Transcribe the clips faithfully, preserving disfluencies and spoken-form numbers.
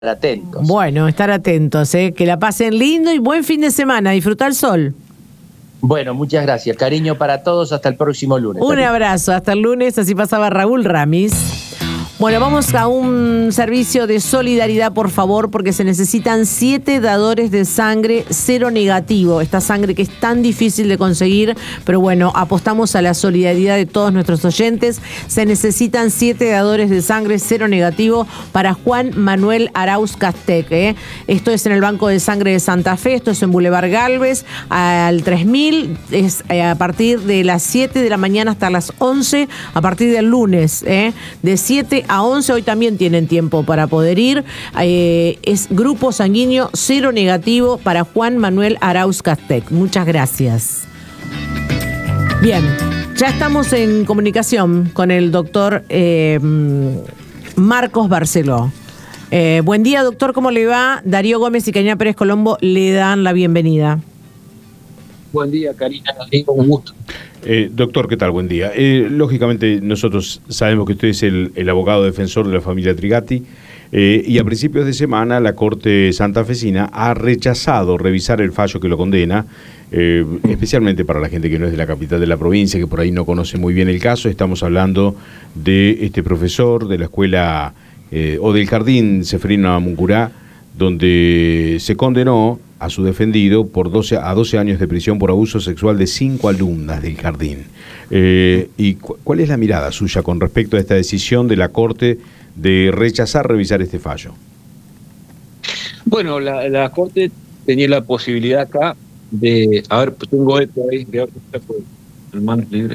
atentos. Bueno, estar atentos, ¿eh? Que la pasen lindo y buen fin de semana. Disfruta el sol. Bueno, muchas gracias. Cariño para todos. Hasta el próximo lunes. Un Cariño. abrazo. Hasta el lunes. Así pasaba Raúl Ramis. Bueno, vamos a un servicio de solidaridad, por favor, porque se necesitan siete dadores de sangre cero negativo. Esta sangre que es tan difícil de conseguir, pero bueno, apostamos a la solidaridad de todos nuestros oyentes. Se necesitan siete dadores de sangre cero negativo para Juan Manuel Arauz Castec, ¿eh? Esto es en el Banco de Sangre de Santa Fe, esto es en Boulevard Galvez, al tres mil, es a partir de las siete de la mañana hasta las once, a partir del lunes, ¿eh? De siete a once, hoy también tienen tiempo para poder ir. Eh, es grupo sanguíneo cero negativo para Juan Manuel Arauz Castec. Muchas gracias. Bien, ya estamos en comunicación con el doctor eh, Marcos Barceló. Eh, buen día, doctor, ¿cómo le va? Darío Gómez y Karina Pérez Colombo le dan la bienvenida. Buen día, Karina, un gusto. Eh, doctor, ¿qué tal? Buen día. Eh, lógicamente nosotros sabemos que usted es el, el abogado defensor de la familia Trigatti eh, y a principios de semana la Corte santafesina ha rechazado revisar el fallo que lo condena, eh, especialmente para la gente que no es de la capital de la provincia, que por ahí no conoce muy bien el caso. Estamos hablando de este profesor de la escuela eh, o del jardín Seferino Amuncurá, donde se condenó a su defendido por doce, a doce años de prisión por abuso sexual de cinco alumnas del jardín. Eh, ¿Y cu cuál es la mirada suya con respecto a esta decisión de la Corte de rechazar revisar este fallo? Bueno, la, la Corte tenía la posibilidad acá de... A ver, pues tengo esto ahí, de en manos libres.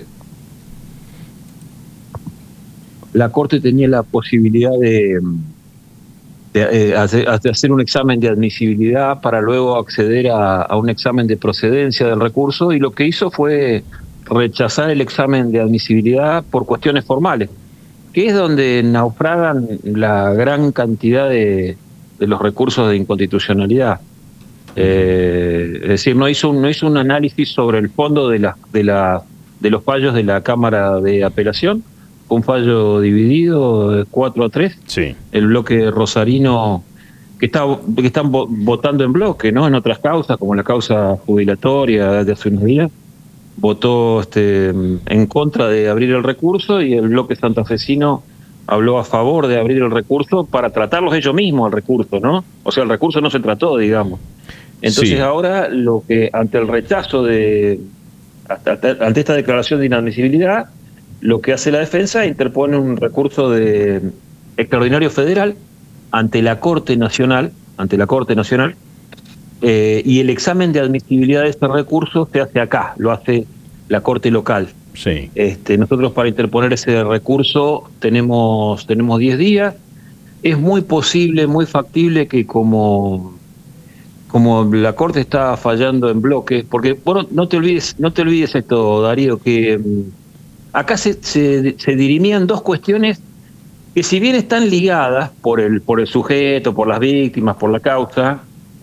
La Corte tenía la posibilidad de... De, eh, hacer, de hacer un examen de admisibilidad para luego acceder a, a un examen de procedencia del recurso, y lo que hizo fue rechazar el examen de admisibilidad por cuestiones formales, que es donde naufragan la gran cantidad de, de los recursos de inconstitucionalidad. Eh, es decir, no hizo, un, no hizo un análisis sobre el fondo de, la, de, la, de los fallos de la Cámara de Apelación. Un fallo dividido cuatro a tres. Sí. El bloque rosarino, que, está, que están votando en bloque, ¿no? En otras causas, como la causa jubilatoria de hace unos días, votó este, en contra de abrir el recurso, y el bloque santafesino habló a favor de abrir el recurso para tratarlos ellos mismos, el recurso, ¿no? O sea, el recurso no se trató, digamos. Entonces sí. Ahora, lo que ante el rechazo de... Hasta, ante esta declaración de inadmisibilidad, lo que hace la defensa, interpone un recurso de extraordinario federal ante la Corte Nacional, ante la Corte Nacional, eh, y el examen de admisibilidad de este recurso se hace acá, lo hace la Corte local. Sí. Este, nosotros para interponer ese recurso tenemos tenemos diez días. Es muy posible, muy factible que como como la Corte está fallando en bloque, porque bueno, no te olvides, no te olvides esto, Darío, que acá se, se, se dirimían dos cuestiones que, si bien están ligadas por el, por el sujeto, por las víctimas, por la causa,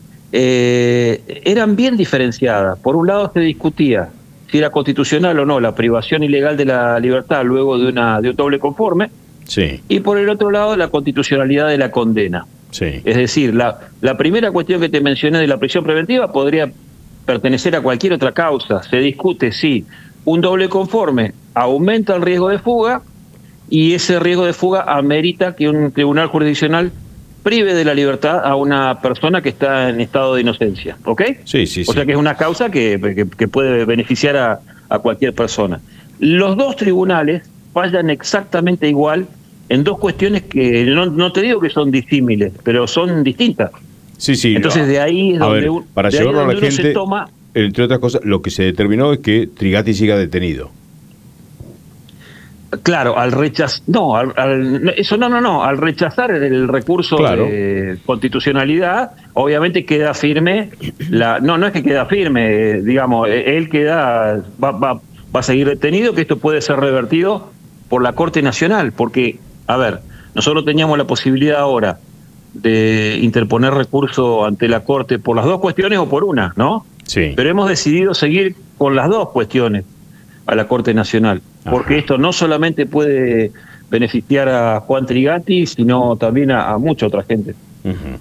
eh, eran bien diferenciadas. Por un lado se discutía si era constitucional o no la privación ilegal de la libertad luego de, una, de un doble conforme, sí. Y por el otro lado la constitucionalidad de la condena. Sí. Es decir, la, la primera cuestión que te mencioné de la prisión preventiva podría pertenecer a cualquier otra causa. Se discute si un doble conforme aumenta el riesgo de fuga, y ese riesgo de fuga amerita que un tribunal jurisdiccional prive de la libertad a una persona que está en estado de inocencia, ¿ok? Sí, sí, sí. O sea que es una causa que, que, que puede beneficiar a, a cualquier persona. Los dos tribunales fallan exactamente igual en dos cuestiones que no, no te digo que son disímiles, pero son distintas. Sí, sí. Entonces de ahí es donde, ver, un, para de llevarlo ahí donde a la uno gente, se toma... Entre otras cosas, lo que se determinó es que Trigatti siga detenido. Claro, al rechazar, no, al, al, eso no, no, no, al rechazar el recurso claro. de constitucionalidad, obviamente queda firme, la, no, no es que queda firme, digamos, él queda, va, va, va a seguir detenido, que esto puede ser revertido por la Corte Nacional, porque, a ver, nosotros teníamos la posibilidad ahora de interponer recurso ante la Corte por las dos cuestiones o por una, ¿no? Sí. Pero hemos decidido seguir con las dos cuestiones a la Corte Nacional, porque Ajá. esto no solamente puede beneficiar a Juan Trigatti, sino también a, a mucha otra gente. Uh-huh.